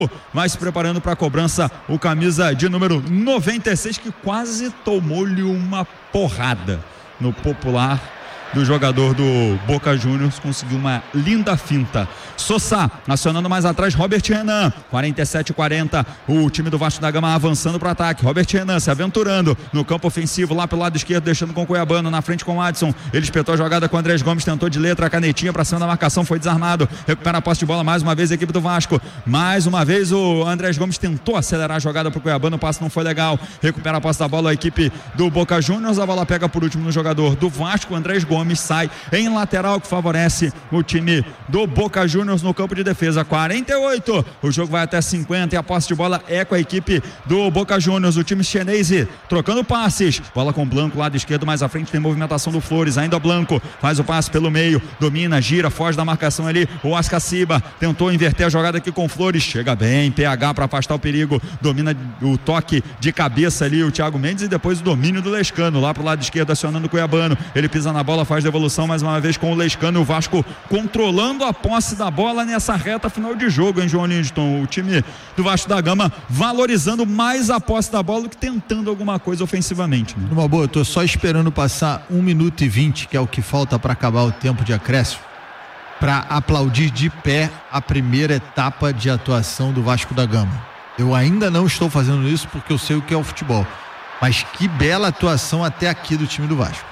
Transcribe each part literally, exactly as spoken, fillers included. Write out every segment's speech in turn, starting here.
vai se preparando para a cobrança o camisa de número noventa e seis, que quase tomou-lhe uma porrada no popular do jogador do Boca Juniors, conseguiu uma linda finta. Sosa acionando mais atrás, Robert Renan, quarenta e sete a quarenta, o time do Vasco da Gama avançando para o ataque. Robert Renan se aventurando no campo ofensivo lá pelo lado esquerdo, deixando com o Cuiabano, na frente com o Adson. Ele espetou a jogada com o Andrés Gomes, tentou de letra a canetinha para cima da marcação, foi desarmado, recupera a posse de bola mais uma vez a equipe do Vasco. Mais uma vez o Andrés Gomes tentou acelerar a jogada para o Cuiabano, o passe não foi legal, recupera a posse da bola a equipe do Boca Juniors. A bola pega por último no jogador do Vasco, Andrés Gomes sai em lateral, que favorece o time do Boca Juniors no campo de defesa. Quarenta e oito, o jogo vai até cinquenta e a posse de bola é com a equipe do Boca Juniors, o time chinês trocando passes, bola com Blanco lado esquerdo, mais à frente tem movimentação do Flores, ainda Blanco faz o passe pelo meio, domina, gira, foge da marcação ali, o Ascaciba tentou inverter a jogada aqui com Flores, chega bem, P H para afastar o perigo, domina o toque de cabeça ali o Thiago Mendes, e depois o domínio do Lescano lá pro lado esquerdo, acionando o Cuiabano, ele pisa na bola, faz devolução mais uma vez com o Lescano, o Vasco controlando a posse da bola nessa reta final de jogo, hein, João Lindton? O time do Vasco da Gama valorizando mais a posse da bola do que tentando alguma coisa ofensivamente, né? Uma boa, eu tô só esperando passar um minuto e vinte, que é o que falta para acabar o tempo de acréscimo, para aplaudir de pé a primeira etapa de atuação do Vasco da Gama. Eu ainda não estou fazendo isso porque eu sei o que é o futebol, mas que bela atuação até aqui do time do Vasco.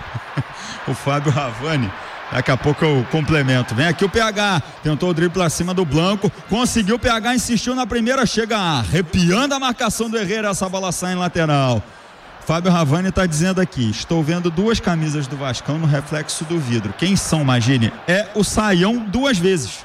O Fábio Ravani, daqui a pouco eu complemento. Vem aqui o P H, tentou o drible acima do Blanco, conseguiu, o P H insistiu na primeira, chega arrepiando a marcação do Herrera, essa bola sai em lateral. Fábio Ravani está dizendo aqui: estou vendo duas camisas do Vascão no reflexo do vidro. Quem são, Magine? É o Saião duas vezes,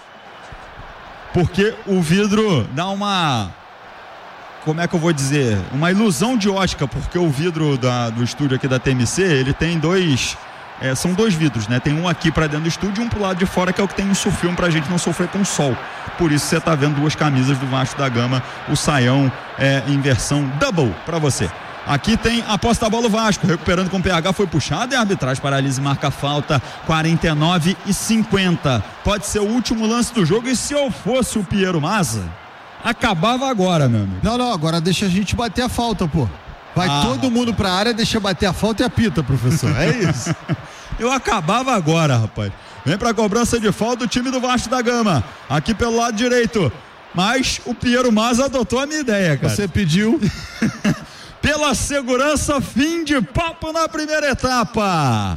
porque o vidro dá uma, como é que eu vou dizer, uma ilusão de ótica, porque o vidro da, do estúdio aqui da T M C, ele tem dois, é, são dois vidros, né? Tem um aqui para dentro do estúdio e um pro lado de fora, que é o que tem insufilme pra gente não sofrer com sol. Por isso você tá vendo duas camisas do Vasco da Gama, o Saião é em versão double para você. Aqui tem a posse da bola, o Vasco recuperando com o P H, foi puxado e a arbitragem paralisa e marca a falta. Quarenta e nove e cinquenta, pode ser o último lance do jogo, e se eu fosse o Piero Mazza, acabava agora, meu amigo. Não, não, agora deixa a gente bater a falta, pô. Vai ah. todo mundo pra área, deixa bater a falta e apita, professor. É isso. Eu acabava agora, rapaz. Vem pra cobrança de falta o time do Vasco da Gama, aqui pelo lado direito. Mas o Piero Mazza adotou a minha ideia, cara. Você pediu. Pela segurança, fim de papo na primeira etapa.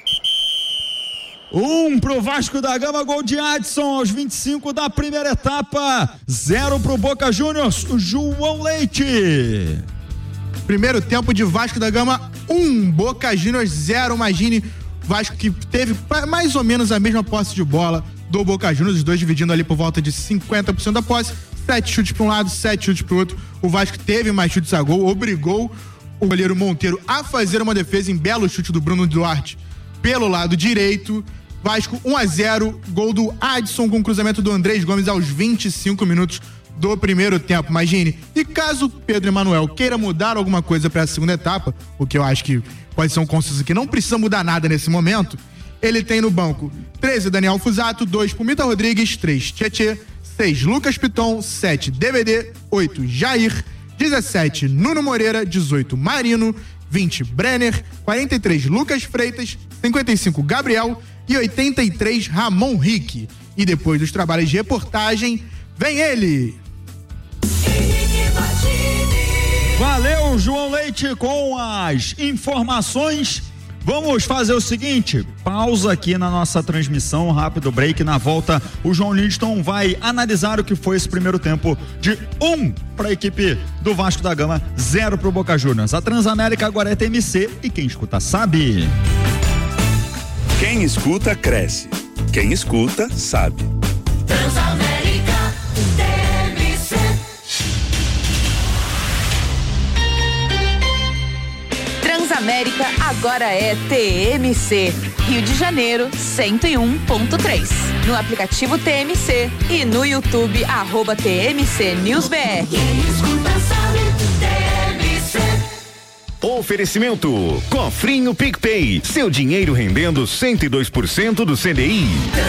Um pro Vasco da Gama, gol de Adson aos vinte e cinco da primeira etapa. Zero pro Boca Juniors, o João Leite. Primeiro tempo de Vasco da Gama, um, Boca Juniors zero. Imagine, Vasco que teve mais ou menos a mesma posse de bola do Boca Juniors, os dois dividindo ali por volta de cinquenta por cento da posse. Sete chutes para um lado, sete chutes para o outro. O Vasco teve mais chutes a gol, obrigou o goleiro Monteiro a fazer uma defesa em belo chute do Bruno Duarte pelo lado direito. Vasco um a zero, gol do Adson com cruzamento do Andrés Gomes aos vinte e cinco minutos do primeiro tempo. Imagine, e caso Pedro Emanuel queira mudar alguma coisa para a segunda etapa, o que eu acho que pode ser um consenso que não precisa mudar nada nesse momento, ele tem no banco treze Daniel Fusato, dois Pumita Rodrigues, três Tietê, seis Lucas Piton, sete D B D, oito Jair, dezessete Nuno Moreira, dezoito Marino, vinte Brenner, quarenta e três Lucas Freitas, cinquenta e cinco Gabriel e oitenta e três Ramon Rick. E depois dos trabalhos de reportagem, vem ele! Valeu, João Leite, com as informações. Vamos fazer o seguinte, pausa aqui na nossa transmissão, um rápido break. Na volta, o João Lindton vai analisar o que foi esse primeiro tempo de um para a equipe do Vasco da Gama, zero para o Boca Juniors. A Transamérica agora é T M C e quem escuta sabe. Quem escuta cresce, quem escuta sabe. Transamérica T M C. Transamérica agora é T M C, Rio de Janeiro cento e um ponto três, no aplicativo T M C e no YouTube arroba T M C News B R. Quem escuta sabe, T M C. Oferecimento Cofrinho PicPay, seu dinheiro rendendo cento e dois por cento do C D I.